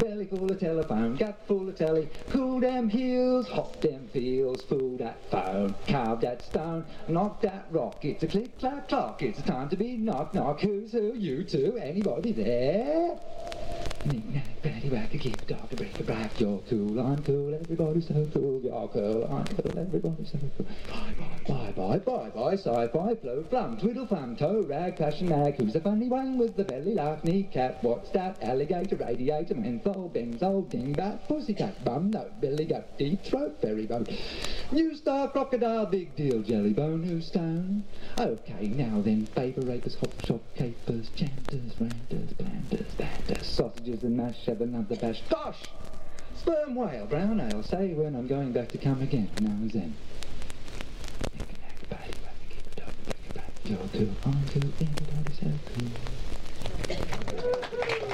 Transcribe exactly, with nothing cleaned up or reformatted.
belly full of telephone, gut full of telly, cool damn heels, hot damn feels, fool that phone, carve that stone, knock that rock, it's a click-clack clock, it's a time to be knock-knock, who's who, you two, anybody there? Knick-knack, paddywhack, a keep a dog, a break a brack, you're cool, I'm cool, everybody's so cool, you're cool, I'm cool, everybody's so cool. Bye bye, bye bye, bye bye, sci-fi, flow, flum, twiddle, thumb, toe, rag, fashion mag, who's the funny one with the belly laugh, kneecap, what's that, alligator, radiator, menthol, benzo, dingbat, pussycat, bum, no, belly gut, deep throat, ferry boat, new star, crocodile, big deal, jelly bone, who's stone? Okay, now then, paper rapers, hop shop, capers, chanters, ranters, planters, banters, sausages and mash, have another bash. Gosh! Sperm whale, brown ale, say when I'm going back to come again, now and then. Knick-knack, paddywhack, keep it up, bring it back, you're cool, I'm cool, everybody's so cool.